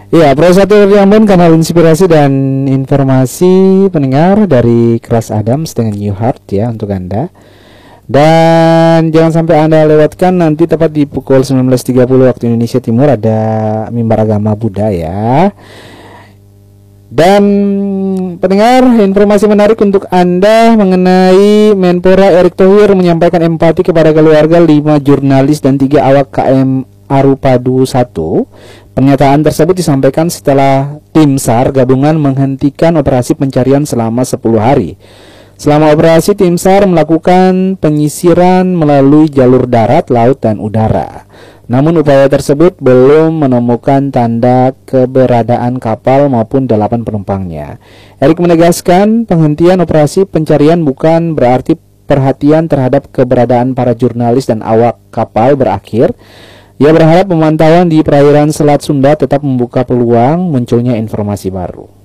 Ya, Pro 1 Ambon, kanal inspirasi dan informasi pendengar dari Kelas Adams dengan New Heart ya untuk Anda. Dan jangan sampai Anda lewatkan, nanti tepat di pukul 19.30 waktu Indonesia Timur ada mimbar agama Buddha ya. Dan pendengar, informasi menarik untuk Anda mengenai Menpora Erick Thohir menyampaikan empati kepada keluarga 5 jurnalis dan 3 awak KM Arupadu 1. Pernyataan tersebut disampaikan setelah tim SAR gabungan menghentikan operasi pencarian selama 10 hari. Selama operasi, tim SAR melakukan penyisiran melalui jalur darat, laut, dan udara. Namun upaya tersebut belum menemukan tanda keberadaan kapal maupun 8 penumpangnya. Erick menegaskan penghentian operasi pencarian bukan berarti perhatian terhadap keberadaan para jurnalis dan awak kapal berakhir. Ia berharap pemantauan di perairan Selat Sunda tetap membuka peluang munculnya informasi baru.